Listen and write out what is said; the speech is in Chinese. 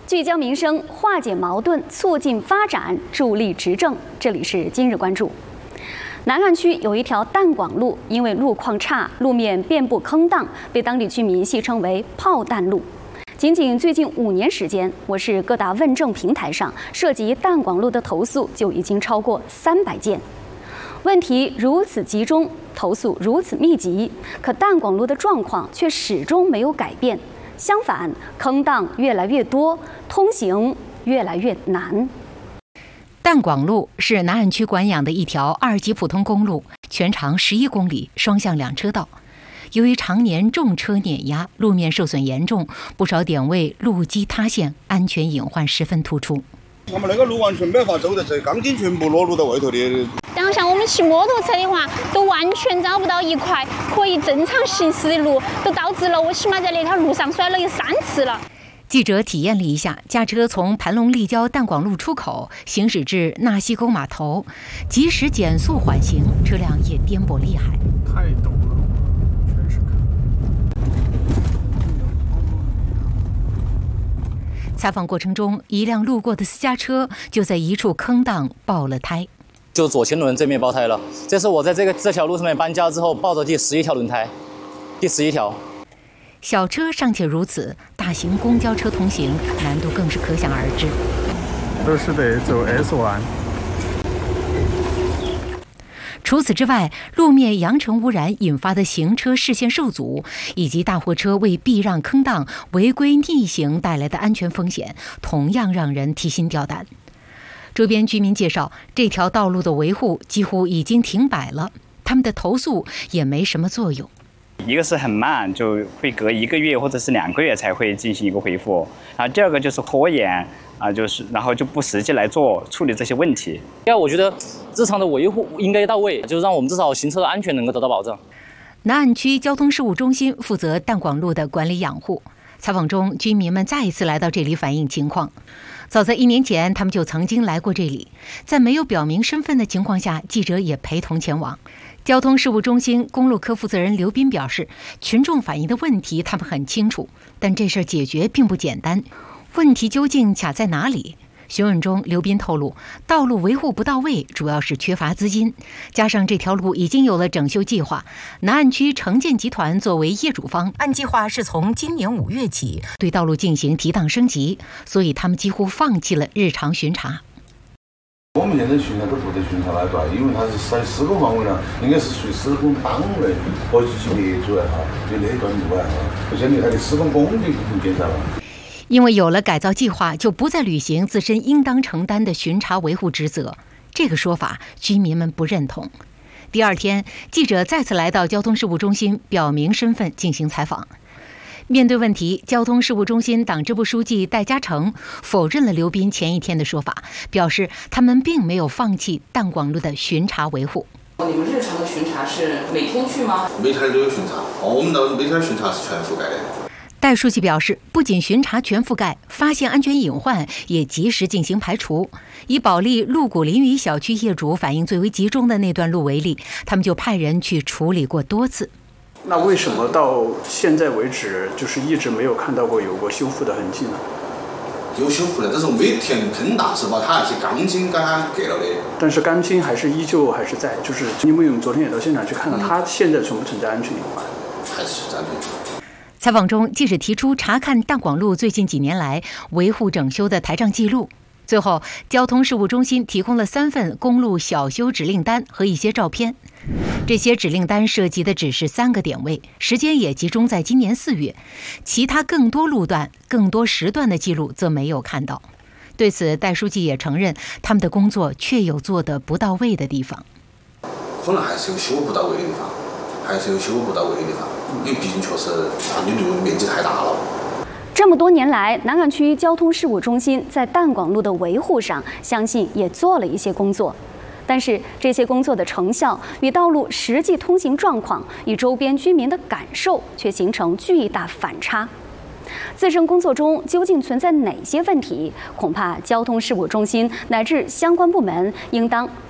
聚焦民生，化解矛盾，促进发展，助力执政。这里是今日关注。南岸区有一条淡广路，因为路况差，路面遍布坑荡，被当地居民戏称为“炮弹路”。仅最近5年时间，我市各大问政平台上涉及淡广路的投诉就已经超过300件。问题如此集中，投诉如此密集，可淡广路的状况却始终没有改变。相反，坑荡越来越多，通行越来越难。 淡广路是南岸区管养的一条2级普通公路，全长11公里，双向2车道。由于常年重车碾压，路面受损严重，不少点位路基塌陷，安全隐患十分突出。 我们那个路完全没法走的，这钢筋全部裸露到外头的。 然后像我们骑摩托车的话，都完全找不到一块可以正常行驶的路，都导致了我起码在那条路上摔了有3次了。 记者体验了一下，驾车从盘龙立交淡广路出口行驶至纳西沟码头，即使减速缓行，车辆也颠簸厉害。 太陡了，全是坑。 采访过程中，一辆路过的私家车就在一处坑荡爆了胎。 就左前轮这面爆胎了，这是我在这条路上面搬家之后爆的第11条轮胎，第11条。 小车尚且如此，大型公交车通行难度更是可想而知。 都是得走 S 弯。 除此之外，路面扬尘污染引发的行车视线受阻，以及大货车为避让坑荡违规逆行带来的安全风险，同样让人提心吊胆。周边居民介绍，这条道路的维护几乎已经停摆了，他们的投诉也没什么作用。 一个是很慢，就会隔1个月或者是2个月才会进行一个回复，然后第二个就是拖延然后就不实际来处理这些问题。 我觉得日常的维护应该到位，就是让我们至少行车的安全能够得到保证。 南岸区交通事务中心负责淡广路的管理养护。采访中，居民们再一次来到这里反映情况。早在1年前，他们就曾经来过这里，在没有表明身份的情况下，记者也陪同前往。交通事务中心公路科负责人刘斌表示，群众反映的问题他们很清楚，但这事解决并不简单。问题究竟卡在哪里？询问中，刘斌透露，道路维护不到位，主要是缺乏资金，加上这条路已经有了整修计划。南岸区城建集团作为业主方，按计划是从今年5月起对道路进行提档升级，所以他们几乎放弃了日常巡查。 我们现在巡查都不得巡查那段，因为它是在施工范围呢，应该是属于施工单位或者是业主就那段路就相当于它的施工工地进行检查了。 因为有了改造计划，就不再履行自身应当承担的巡查维护职责。这个说法，居民们不认同。第2天，记者再次来到交通事务中心，表明身份进行采访。面对问题，交通事务中心党支部书记戴嘉诚否认了刘斌前1天的说法，表示他们并没有放弃淡广路的巡查维护。 你们日常的巡查是每天去吗？ 每天都有巡查，我们的每天巡查是全覆盖的。 戴书记表示，不仅巡查全覆盖，发现安全隐患也及时进行排除。以保利鹿谷林屿小区业主反映最为集中的那段路为例，他们就派人去处理过多次。 那为什么到现在为止，就是一直没有看到过有过修复的痕迹呢？ 有修复的，但是每天坑荡是把它那些钢筋给它割了的。 但是钢筋还是依旧还是在，就是因为我们昨天也到现场去看到，它现在存不存在安全隐患？ 还是存在安全隐患。 采访中，记者提出查看淡广路最近几年来维护整修的台账记录。最后，交通事务中心提供了3份公路小修指令单和一些照片。这些指令单涉及的只是3个点位，时间也集中在今年4月，其他更多路段、更多时段的记录则没有看到。对此，戴书记也承认，他们的工作确有做得不到位的地方。 可能还是有修不到位的地方，因为毕竟确实你路面积太大了。 这么多年来，南岸区交通事务中心在淡广路的维护上，相信也做了一些工作。但是这些工作的成效与道路实际通行状况与周边居民的感受却形成巨大反差。自身工作中究竟存在哪些问题？恐怕交通事务中心乃至相关部门应当